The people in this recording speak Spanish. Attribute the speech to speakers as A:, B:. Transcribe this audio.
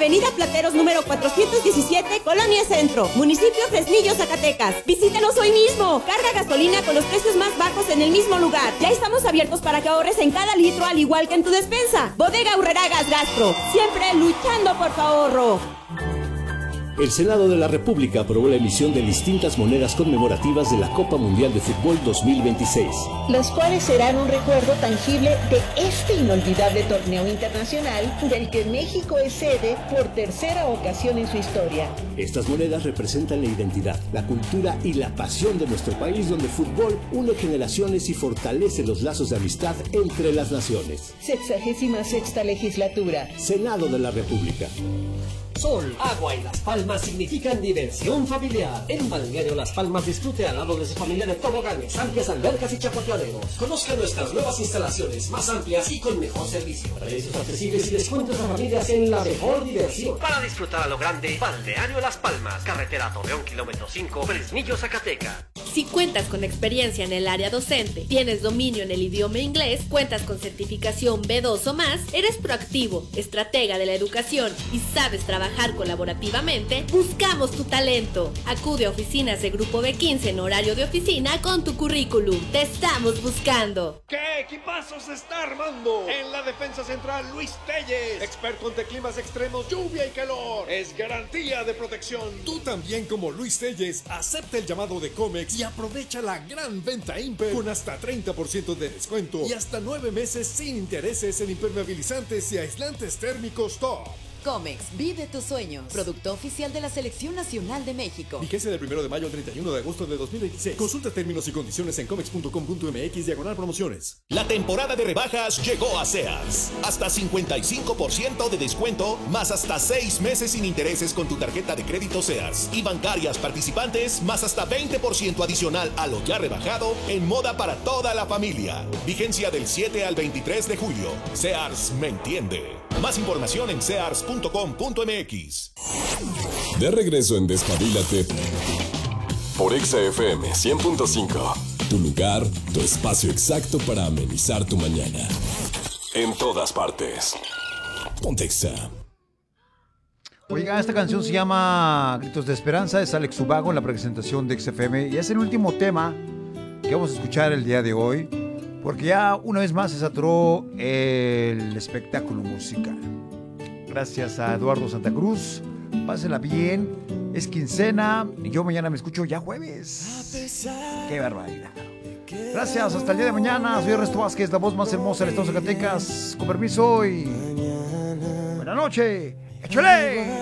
A: Avenida Plateros número 417, Colonia Centro, municipio Fresnillo, Zacatecas. Visítanos hoy mismo. Carga gasolina con los precios más bajos en el mismo lugar. Ya estamos abiertos para que ahorres en cada litro, al igual que en tu despensa. Bodega Aurrera Gas Gastro, siempre luchando por tu ahorro.
B: El Senado de la República aprobó la emisión de distintas monedas conmemorativas de la Copa Mundial de Fútbol 2026.
C: Las cuales serán un recuerdo tangible de este inolvidable torneo internacional del que México es sede por tercera ocasión en su historia.
B: Estas monedas representan la identidad, la cultura y la pasión de nuestro país, donde el fútbol une generaciones y fortalece los lazos de amistad entre las naciones.
C: 66ª legislatura.
B: Senado de la República.
D: Sol, agua y Las Palmas significan diversión familiar. En Balneario Las Palmas disfrute al lado de su familia de toboganes, amplias albercas y chapoteaderos. Conozca nuestras nuevas instalaciones, más amplias y con mejor servicio. Precios accesibles y descuentos a familias en la mejor diversión. Para disfrutar a lo grande, Balneario Las Palmas, carretera Torreón, kilómetro 5, Fresnillo, Zacatecas.
E: Si cuentas con experiencia en el área docente, tienes dominio en el idioma inglés, cuentas con certificación B2 o más, eres proactivo, estratega de la educación y sabes trabajar colaborativamente, buscamos tu talento. Acude a oficinas de Grupo B15 en horario de oficina con tu currículum. Te estamos buscando.
F: ¿Qué equipazo se está armando? En la defensa central, Luis Telles, experto ante climas extremos, lluvia y calor. Es garantía de protección.
G: Tú también, como Luis Telles, acepta el llamado de Comex y aprovecha la gran venta Imper con hasta 30% de descuento y hasta 9 meses sin intereses en impermeabilizantes y aislantes térmicos top.
H: Comex, vive tus sueños. Producto oficial de la Selección Nacional de México.
G: Vigencia del 1 de mayo al 31 de agosto de 2026. Consulta términos y condiciones en comex.com.mx/promociones.
I: La temporada de rebajas llegó a Sears. Hasta 55% de descuento, más hasta 6 meses sin intereses con tu tarjeta de crédito Sears. Y bancarias participantes, más hasta 20% adicional a lo ya rebajado en moda para toda la familia. Vigencia del 7 al 23 de julio. Sears me entiende. Más información en sears.com.mx.
J: De regreso en Despabilate por Exa FM 100.5. Tu lugar, tu espacio exacto para amenizar tu mañana. En todas partes. Ponte Exa.
K: Oiga, esta canción se llama Gritos de Esperanza. Es Alex Ubago en la presentación de XFM. Y es el último tema que vamos a escuchar el día de hoy, porque ya una vez más se saturó el espectáculo musical. Gracias a Eduardo Santa Cruz. Pásenla bien. Es quincena y yo mañana me escucho ya jueves. ¡Qué barbaridad! Gracias, hasta el día de mañana. Soy Ernesto Vázquez, la voz más hermosa del estado de Zacatecas. Con permiso y... ¡buenas noches! ¡Échale!